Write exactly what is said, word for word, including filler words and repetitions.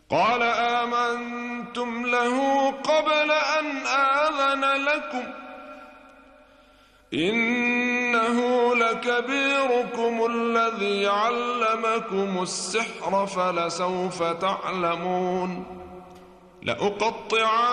قال آمنتم له قبل أن آذن لكم إنه لكبيركم الذي علمكم السحر فلسوف تعلمون لأقطعن